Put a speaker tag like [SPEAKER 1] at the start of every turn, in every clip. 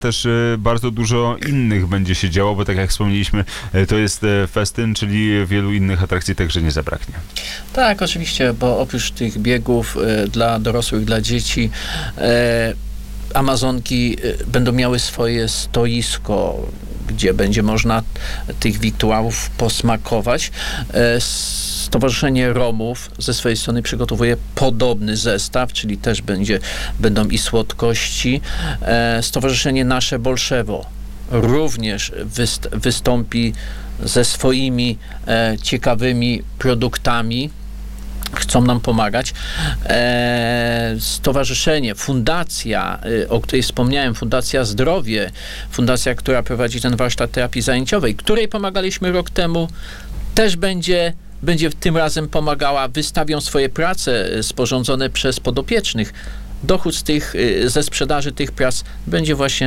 [SPEAKER 1] też bardzo dużo innych będzie się działo, bo tak jak wspomnieliśmy, to jest festyn, czyli wielu innych atrakcji także nie zabraknie.
[SPEAKER 2] Tak, oczywiście, bo oprócz tych biegów dla dorosłych, dla dzieci, Amazonki będą miały swoje stoisko, gdzie będzie można tych wiktuałów posmakować. Stowarzyszenie Romów ze swojej strony przygotowuje podobny zestaw, czyli też będą i słodkości. Stowarzyszenie Nasze Bolszewo również wystąpi ze swoimi ciekawymi produktami. Chcą nam pomagać. Stowarzyszenie, fundacja, o której wspomniałem, Fundacja Zdrowie, fundacja, która prowadzi ten warsztat terapii zajęciowej, której pomagaliśmy rok temu, też będzie tym razem pomagała. Wystawią swoje prace sporządzone przez podopiecznych. Dochód ze sprzedaży tych prac będzie właśnie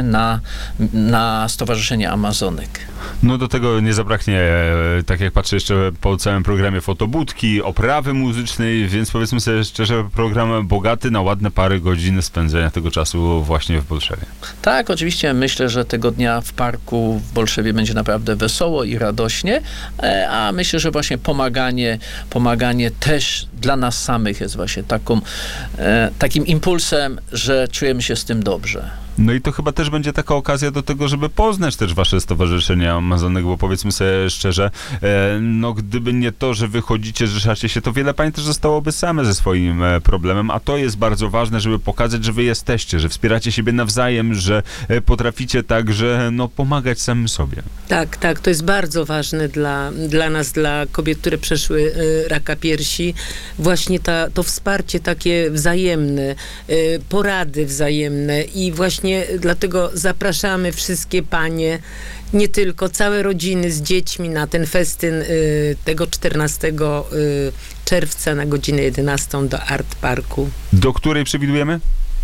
[SPEAKER 2] na Stowarzyszenie Amazonek.
[SPEAKER 1] No do tego nie zabraknie, tak jak patrzę jeszcze po całym programie, fotobudki, oprawy muzycznej, więc powiedzmy sobie szczerze, program bogaty na ładne parę godzin spędzenia tego czasu właśnie w Bolszewie.
[SPEAKER 2] Tak, oczywiście myślę, że tego dnia w parku w Bolszewie będzie naprawdę wesoło i radośnie, a myślę, że właśnie pomaganie też dla nas samych jest właśnie takim impulsem, że czujemy się z tym dobrze.
[SPEAKER 1] No i to chyba też będzie taka okazja do tego, żeby poznać też wasze stowarzyszenie Amazonek, bo powiedzmy sobie szczerze, no gdyby nie to, że wychodzicie, zrzeszacie się, to wiele pań też zostałoby same ze swoim problemem, a to jest bardzo ważne, żeby pokazać, że wy jesteście, że wspieracie siebie nawzajem, że potraficie także pomagać samym sobie.
[SPEAKER 3] Tak, to jest bardzo ważne dla nas, dla kobiet, które przeszły raka piersi. Właśnie to wsparcie takie wzajemne, porady wzajemne i właśnie dlatego zapraszamy wszystkie panie, nie tylko, całe rodziny z dziećmi na ten festyn tego 14 czerwca na godzinę 11 do Art Parku.
[SPEAKER 1] Do której przewidujemy?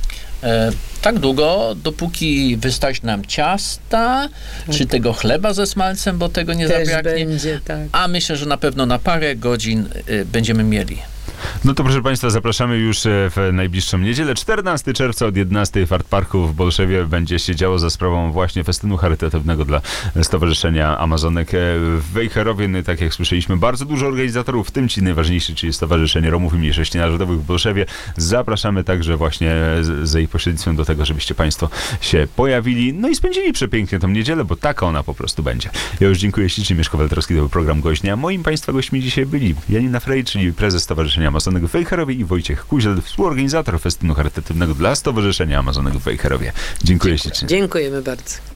[SPEAKER 2] Tak długo, dopóki wystarczy nam ciasta, czy tego chleba ze smalcem, bo tego nie
[SPEAKER 3] też
[SPEAKER 2] zabraknie.
[SPEAKER 3] Będzie, tak.
[SPEAKER 2] A myślę, że na pewno na parę godzin będziemy mieli.
[SPEAKER 1] No to proszę Państwa, zapraszamy już w najbliższą niedzielę. 14 czerwca od 11 w Art Parku w Bolszewie będzie się działo za sprawą właśnie festynu charytatywnego dla Stowarzyszenia Amazonek w Wejherowie. No i tak jak słyszeliśmy, bardzo dużo organizatorów, w tym ci najważniejsi, czyli Stowarzyszenie Romów i Mniejszości Narodowych w Bolszewie. Zapraszamy także właśnie za ich pośrednictwem do tego, żebyście Państwo się pojawili, no i spędzili przepięknie tą niedzielę, bo taka ona po prostu będzie. Ja już dziękuję ślicznie, Mieszko Waltrowski, to był program Gość Dnia. Moim Państwa gośćmi dzisiaj byli Janina Frey, czyli prezes Stowarzyszenia Amazonek w Wejherowie, i Wojciech Kuziel, współorganizator festynu charytatywnego dla Stowarzyszenia Amazonek w Wejherowie. Dziękuję ślicznie.
[SPEAKER 3] Dziękujemy bardzo.